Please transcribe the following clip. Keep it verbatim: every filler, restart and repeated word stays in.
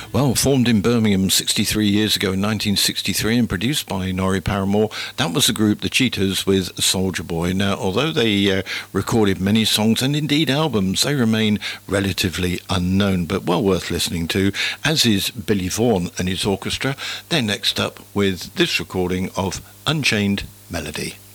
Well, formed in Birmingham sixty-three years ago in nineteen sixty-three and produced by Norrie Paramore, that was the group The Cheetahs with Soldier Boy. Now, although they uh, recorded many songs and indeed albums, they remain relatively unknown, but well worth listening to, as is Billy Vaughan and his orchestra. They're next up with this recording of Unchained Melody.